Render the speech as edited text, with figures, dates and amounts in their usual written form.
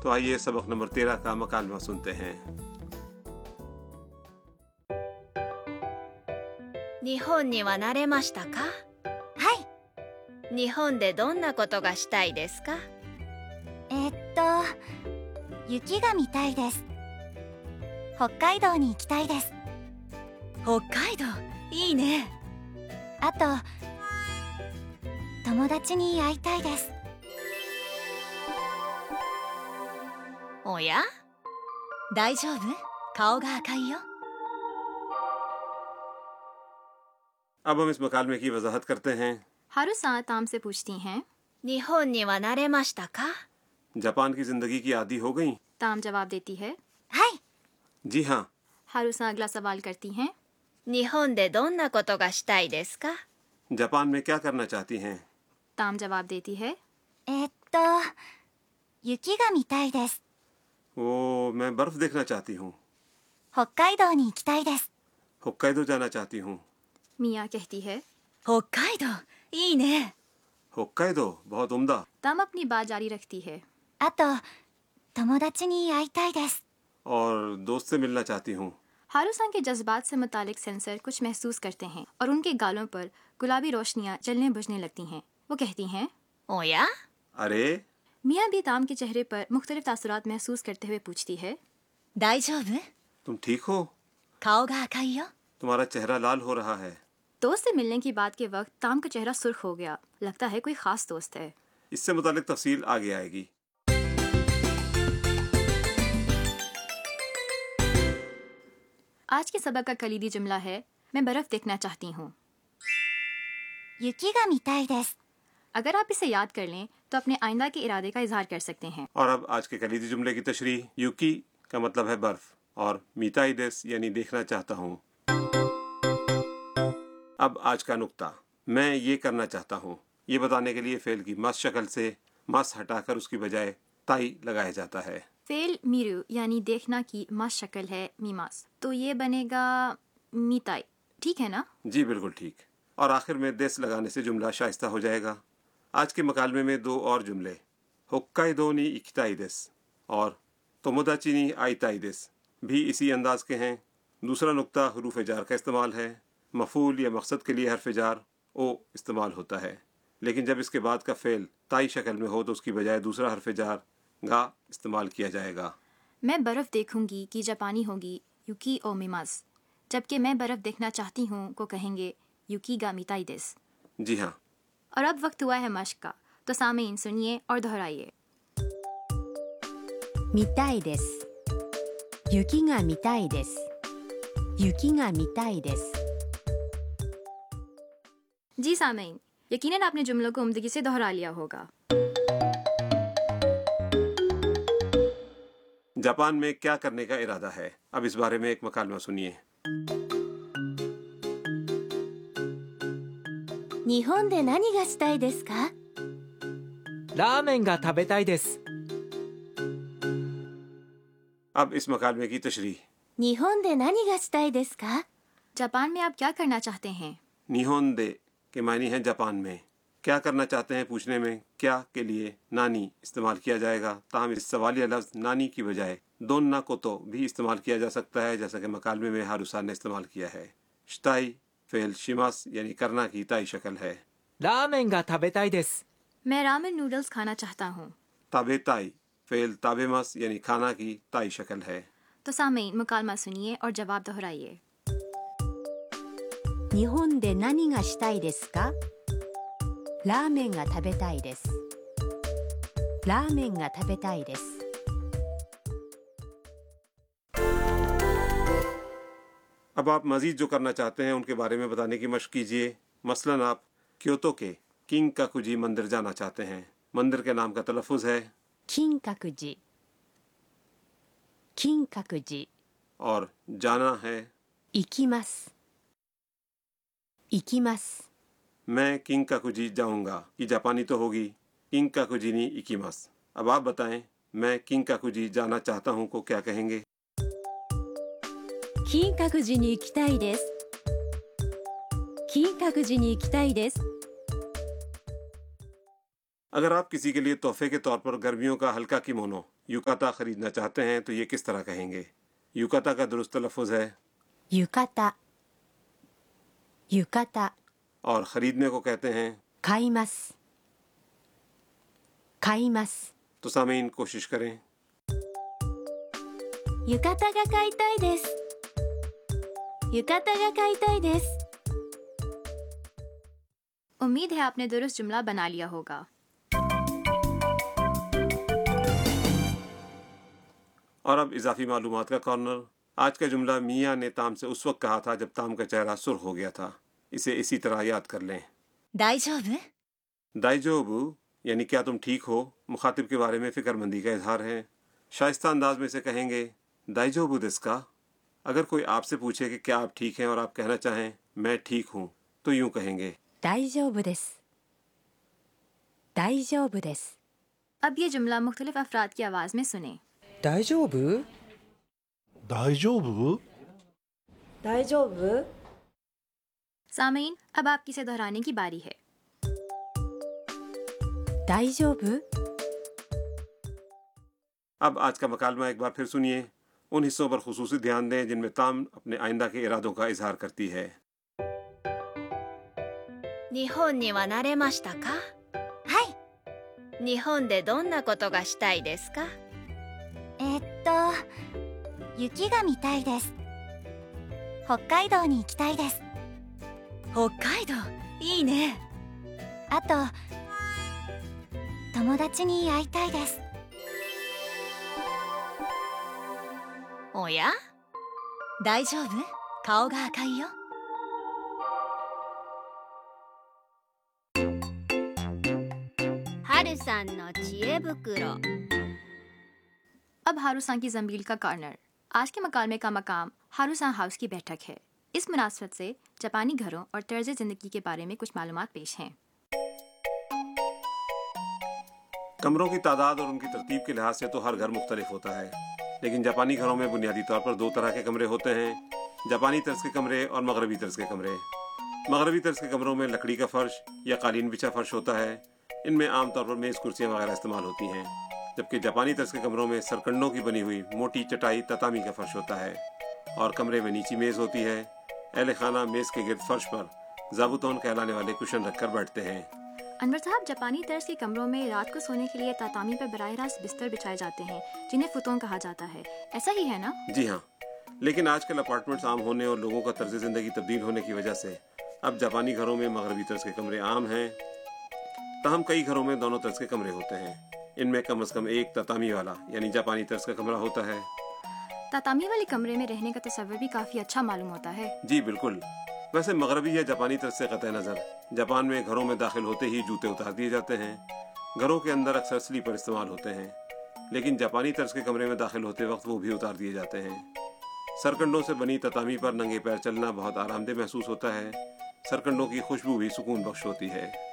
तो आइए सबक नंबर 13 का मकालमा सुनते हैं। 日本には慣れましたか？ はい。 日本でどんなことがしたいですか？ 雪が見たいです。北海道に行きたいです。 北海道いいね。 あと、友達に会いたいです。 おや？大丈夫？顔が赤いよ。 अब हम इस मकालमे की वजाहत करते हैं। हारुसा ताम से पूछती हैं, 日本には慣れましたか？ जापान की जिंदगी की आदी हो गई? ताम जवाब देती है। はい。 जी हाँ। हारुसा अगला सवाल करती हैं, 日本でどんなことがしたいですか？ जापान में क्या करना चाहती हैं? ताम जवाब देती है। 雪が見たいです。 वो मैं बर्फ देखना चाहती हूँ। 北海道に行きたいです。 होक्काइदो जाना चाहती हूँ। मिया कहती है। 北海道いいね。 होक्काइदो बहुत उम्दा। ताम अपनी बात जारी रखती है। あと、友達に会いたいです。 और दोस्त से मिलना चाहती हूँ। हारुसा के जज्बात से मुतालिक सेंसर कुछ महसूस करते हैं और उनके गालों पर गुलाबी रोशनियां जलने बुझने लगती हैं। वो कहती हैं, おや？ अरे मिया भी ताम के चेहरे पर मुख्तलिफ तासुरात महसूस करते हुए पूछती है, 大丈夫？ तुम ठीक हो? 顔が赤いよ。 तुम्हारा चेहरा लाल हो रहा है। दोस्त से मिलने की बात के वक्त ताम का चेहरा सुर्ख हो गया। लगता है कोई खास दोस्त है। इससे मुतालिक तफसील आगे आएगी। आज के सबक का कलीदी जुमला है, मैं बर्फ देखना चाहती हूँ। 雪が見たいです。 अगर आप इसे याद कर लें तो अपने आइंदा के इरादे का इजहार कर सकते हैं। और अब आज के कलीदी जुमले की तशरीह। युकी का मतलब है बर्फ और मीताइडेस यानी देखना चाहता हूँ। अब आज का नुक्ता, मैं ये करना चाहता हूँ। ये बताने के लिए फेल की मस शक्ल से मस हटाकर उसकी बजाय ताई लगाया जाता है। फेल मीरू यानी देखना की मस शक्ल है मीमास, तो ये बनेगा मीताई। ठीक है ना? जी बिल्कुल ठीक। और आखिर में देस लगाने से जुमला शाइस्ता हो जाएगा। आज के मकालमे में दो और जुमले, होक्काइदो नी इकिताइदेस और तोमोदाची नी आइताइदेस भी इसी अंदाज के हैं। दूसरा नुक्ता हुरूफ जार का इस्तेमाल है। मफूल या मकसद के लिए हरफ जार ओ इस्तेमाल होता है, लेकिन जब इसके बाद का फेल ताई शक्ल में हो तो उसकी बजाय दूसरा हरफ जार गा इस्तेमाल किया जाएगा। मैं बर्फ़ देखूंगी की जापानी होगी युकी ओ मीमास, जबकि मैं बर्फ़ देखना चाहती हूँ को कहेंगे युकी गा मीताइदेस। जी हाँ। और अब वक्त हुआ है मश्क का, तो सामीन सुनिए और दोहराइए। 見たいです。雪が見たいです。雪が見たいです。 जी सामीन, यकीनन आपने जुमलों को उम्दगी से दोहरा लिया होगा। जापान में क्या करने का इरादा है? अब इस बारे में एक मकालमा सुनिए। 日本で何がしたいですか？ ラーメンが食べたいです。 अब इस मकालमे की तशरीह। 日本で何がしたいですか？ जापान में आप क्या करना चाहते हैं? निहोन दे के मानी है जापान में। क्या करना चाहते हैं पूछने में क्या के लिए नानी इस्तेमाल किया जाएगा। ताहम इस सवालिया लफ्ज़ नानी की बजाय दोन्ना को तो भी इस्तेमाल किया जा सकता है, जैसा कि मकालमे में हारुसा ने इस्तेमाल किया है। श्ताई फेल शिमास यानी करना की ताई शक्ल है। ラーメンが食べたいです。 मैं रामेन नूडल्स खाना चाहता हूँ। ताबे ताई फेल ताबेमस यानी खाना की ताई शक्ल है। तो सामीन मुकालमा सुनिए और जवाब दोहराइए। 日本で何がしたいですか？ラーメンが食べたいです。ラーメンが食べたいです。 अब आप मजीद जो करना चाहते हैं उनके बारे में बताने की मशक कीजिए। मसलन आप क्योतो के किंकाकुजी मंदिर जाना चाहते हैं। मंदिर के नाम का तलफ़ुज़ है 金閣寺。金閣寺。 और जाना है 行きます。行きます。 मैं किंकाकुजी जाऊंगा की जापानी तो होगी किंकाकुजी नी इकिमास। अब आप बताएं मैं किंकाकुजी जाना चाहता हूं को क्या कहेंगे। 金閣寺に行きたいです。金閣寺に行きたいです。 अगर आप किसी के लिए तोहफे के तौर पर गर्मियों का हल्का किमोनो युकाता खरीदना चाहते हैं तो ये किस तरह कहेंगे? युकाता का दुरुस्त तलफ़ुज़ है 浴衣浴衣 और ख़रीदने को कहते हैं 買います買います तो सामीन कोशिश करें। 浴衣が買いたいです。浴衣が買いたいです。 उम्मीद है आपने दुरुस्त जुमला बना लिया होगा। और अब इजाफी मालूमात का कॉर्नर। आज का जुमला मियाँ ने ताम से उस वक्त कहा था जब ताम का चेहरा सुर्ख हो गया था। इसे इसी तरह याद कर लें। 大丈夫 दाइजोबू यानी क्या तुम ठीक हो, मुखातिब के बारे में फ़िक्रमंदी का इजहार है। शाइस्ता अंदाज में से कहेंगे दाइजोबू देस्का। अगर कोई आपसे पूछे कि क्या आप ठीक हैं और आप कहना चाहें मैं ठीक हूँ, तो यूँ कहेंगे 大丈夫です大丈夫です अब ये जुमला मुख्तलिफ अफराद की आवाज़ में सुने। 大丈夫？ 大丈夫？ 大丈夫？ सामीन, अब आपकी इसे दोहराने की बारी है। 大丈夫 अब आज का मकालमा एक बार फिर सुनिए। उन हिस्सों पर खुसूसी ध्यान दें जिनमें ताम अपने आइंदा के इरादों का इजहार करती है। 日本には慣れましたか？ はい。 日本でどんなことがしたいですか？ 雪が見たいです。北海道に行きたいです。 北海道いいね。 あと友達に会いたいです。 おや？大丈夫？顔が赤いよ。春さんの知恵袋。 अब हारूसान की जंबील का कॉर्नर। आज के मकालमे का मकाम हारूसान हाउस की बैठक है। इस मुनासबत से जापानी घरों और तर्ज ज़िंदगी के बारे में कुछ मालूमात पेश हैं। कमरों की तादाद और उनकी तरतीब के लिहाज से तो हर घर मुख्तलिफ होता है, लेकिन जापानी घरों में बुनियादी तौर पर दो तरह के कमरे होते हैं, जापानी तर्ज के कमरे और मगरबी तर्ज के कमरे। मगरबी तर्ज के कमरों में लकड़ी का फर्श या कालीन बिछा फर्श होता है। इनमें आमतौर पर मेज़ कुर्सियाँ वगैरह इस्तेमाल होती हैं, जबकि जापानी तर्ज के कमरों में सरकंडों की बनी हुई मोटी चटाई ततामी का फर्श होता है और कमरे में नीची मेज़ होती है। अहले खाना मेज़ के गिर्द फर्श पर ज़ाबुतौन कहलाने वाले कुशन रखकर बैठते हैं। अनवर साहब, जापानी तर्ज के कमरों में रात को सोने के लिए तातामी पर बराह रास्त बिस्तर बिछाए जाते हैं, जिन्हें फुतोन कहा जाता है। ऐसा ही है ना? जी हाँ, लेकिन आजकल अपार्टमेंट्स आम होने और लोगों का तर्ज ज़िंदगी तब्दील होने की वजह से अब जापानी घरों में मगरबी तर्ज के कमरे आम हैं। तहम कई घरों में दोनों तर्ज के कमरे होते हैं। इनमें कम से कम एक ततामी वाला यानी जापानी तर्ज का कमरा होता है। तातामी वाले कमरे में रहने का तस्वर भी काफ़ी अच्छा मालूम होता है। जी बिल्कुल। वैसे मगरबी या जापानी तर्ज से कतई नज़र जापान में घरों में दाखिल होते ही जूते उतार दिए जाते हैं। घरों के अंदर अक्सर स्लीपर इस्तेमाल होते हैं, लेकिन जापानी तर्ज के कमरे में दाखिल होते वक्त वो भी उतार दिए जाते हैं। सरकंडों से बनी ततामी पर नंगे पैर चलना बहुत आरामदेह महसूस होता है। सरकंडों की खुशबू भी सुकून बख्श होती है।